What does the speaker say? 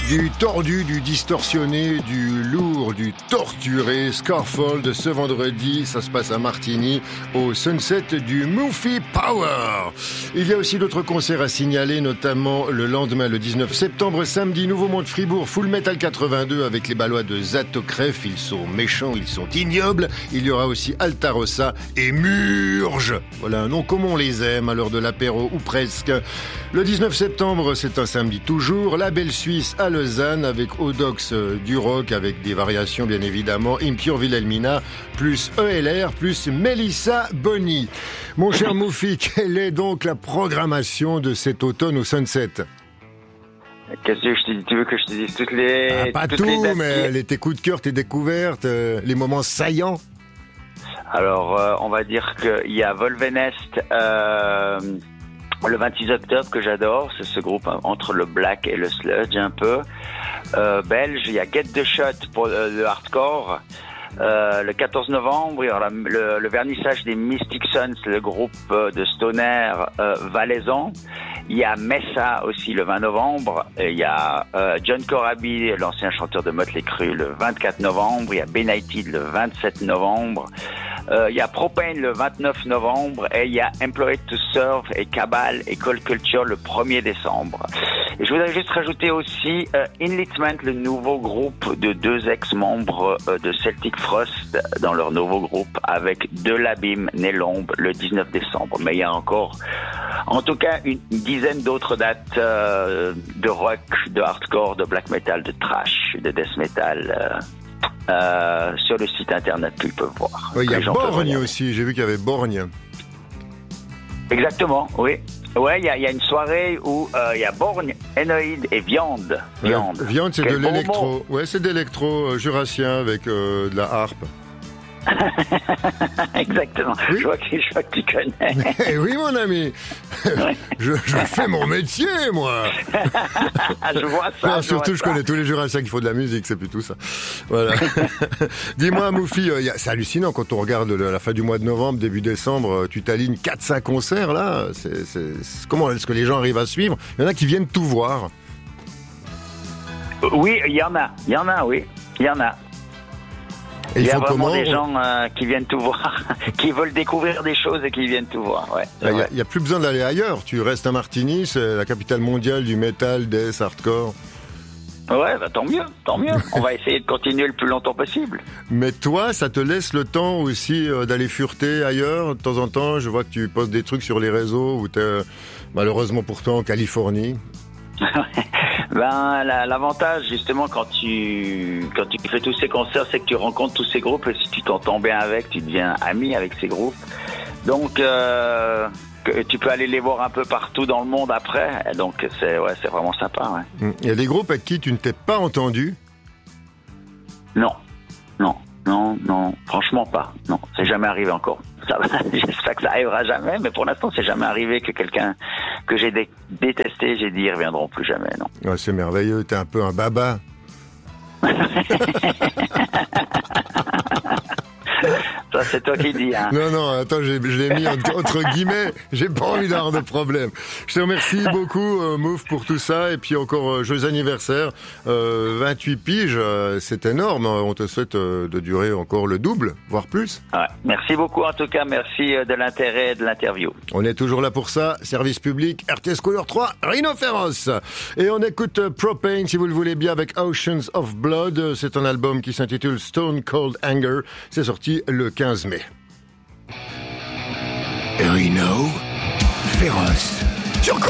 Du tordu, du distorsionné, du lourd, du torturé, Scarfold ce vendredi, ça se passe à Martigny, au Sunset du Moufy Power. Il y a aussi d'autres concerts à signaler, notamment le lendemain, le 19 septembre, samedi, Nouveau Monde Fribourg, Full Metal 82 avec les Balois de Zatokref. Ils sont méchants, ils sont ignobles. Il y aura aussi Altarossa et Murge. Voilà un nom comme on les aime à l'heure de l'apéro ou presque. Le 19 septembre, c'est un samedi toujours, la belle Suisse à Lausanne avec Odox du rock avec des variations bien évidemment, Impure Wilhelmina plus ELR plus Melissa Bonny. Mon cher Moufy, quelle est donc la programmation de cet automne au Sunset? Qu'est-ce que je te dis? Tu veux que je te dise toutes les... pas toutes tout, les dates mais tes coups de cœur, tes découvertes, les moments saillants. Alors, on va dire qu'il y a Volvenest le 26 octobre que j'adore, c'est ce groupe entre le black et le sludge un peu. Belge, il y a Get the Shot pour le hardcore. Le 14 novembre, il y aura le vernissage des Mystic Sons, le groupe de stoner valaisan. Il y a Messa aussi le 20 novembre. Et il y a John Corabi, l'ancien chanteur de Motley Crue, le 24 novembre. Il y a Benighted le 27 novembre. Il y a Propane le 29 novembre. Et il y a Employed to Serve et Cabal et Cold Culture le 1er décembre. Et je voudrais juste rajouter aussi Enlitment, le nouveau groupe de 2 ex-membres de Celtic Frost dans leur nouveau groupe avec De l'Abîme, Né l'Ombre le 19 décembre. Mais il y a encore, en tout cas, une dizaine d'autres dates de rock, de hardcore, de black metal, de trash, de death metal sur le site internet qu'ils peuvent voir. Il y a Borgne aussi, j'ai vu qu'il y avait Borgne. Exactement, oui. Ouais, il y a une soirée où il y a Borgne, Enoïde et Viande. Viande, c'est de l'électro. Ouais, c'est d'électro jurassien avec de la harpe. Exactement. Oui. Je vois que tu connais. Eh oui, mon ami. Ouais. Je fais mon métier, moi. Je vois ça. Non, surtout, je connais tous les jurassiens qui font de la musique, c'est plutôt ça. Voilà. Dis-moi, Moufy, c'est hallucinant quand on regarde la fin du mois de novembre, début décembre, tu t'alignes 4-5 concerts, là. Comment est-ce que les gens arrivent à suivre? Il y en a qui viennent tout voir. Oui, il y en a. Il y en a, oui. Il y en a. Et il y a vraiment des gens qui viennent tout voir, qui veulent découvrir des choses et qui viennent tout voir. Ouais, il n'y a plus besoin d'aller ailleurs. Tu restes à Martigny, c'est la capitale mondiale du metal, death, hardcore. Ouais, bah tant mieux. On va essayer de continuer le plus longtemps possible. Mais toi, ça te laisse le temps aussi d'aller fureter ailleurs. De temps en temps, je vois que tu postes des trucs sur les réseaux où tu es malheureusement pourtant en Californie. Ben, l'avantage, justement, quand tu fais tous ces concerts, c'est que tu rencontres tous ces groupes et si tu t'entends bien avec, tu deviens ami avec ces groupes. Donc, tu peux aller les voir un peu partout dans le monde après. Et donc, c'est vraiment sympa, ouais. Il y a des groupes avec qui tu ne t'es pas entendu? Non. Franchement pas. Non, c'est jamais arrivé encore. J'espère que ça arrivera jamais, mais pour l'instant, c'est jamais arrivé que quelqu'un que j'ai détesté, j'ai dit, ils reviendront plus jamais, non. Ouais, c'est merveilleux, t'es un peu un baba. Ça, c'est toi qui dis, hein. Non, attends, je l'ai mis entre guillemets, j'ai pas envie d'avoir de problème. Je te remercie beaucoup, Mouf, pour tout ça, et puis encore, joyeux anniversaire, 28 piges, c'est énorme, on te souhaite de durer encore le double, voire plus. Ouais, merci beaucoup, en tout cas, merci de l'intérêt de l'interview. On est toujours là pour ça, service public, RTS Couleur 3, Rhinophéros. Et on écoute Propane, si vous le voulez bien, avec Oceans of Blood, c'est un album qui s'intitule Stone Cold Anger, c'est sorti le 15 mai. Rhino féroce.